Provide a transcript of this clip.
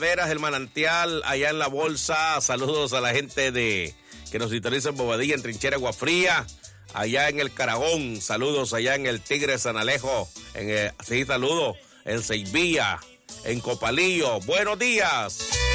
Peras, el manantial, allá en la bolsa. Saludos a la gente que nos sintoniza en Bobadilla, en Trinchera, Agua Fría. Allá en el Caragón, saludos allá en el Tigre San Alejo, saludos en Seivía, en Copalillo. Buenos días.